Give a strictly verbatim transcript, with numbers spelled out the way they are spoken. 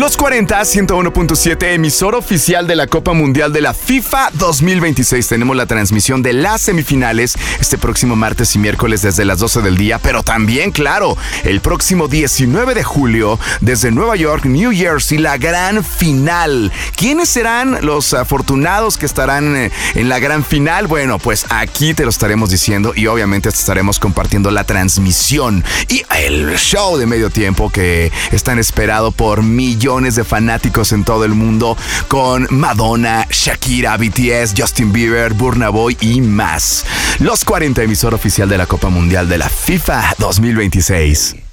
Los cuarenta, ciento uno punto siete, emisora oficial de la Copa Mundial de la FIFA dos mil veintiséis. Tenemos la transmisión de las semifinales este próximo martes y miércoles desde las doce del día, pero también, claro, el próximo diecinueve de julio desde Nueva York, New Jersey, la gran final. ¿Quiénes serán los afortunados que estarán en la gran final? Bueno, pues aquí te lo estaremos diciendo y obviamente te estaremos compartiendo la transmisión y el show de medio tiempo que es tan esperado por millones de fanáticos en todo el mundo, con Madonna, Shakira, B T S, Justin Bieber, Burna Boy y más. Los cuarenta, emisora oficial de la Copa Mundial de la FIFA dos mil veintiséis.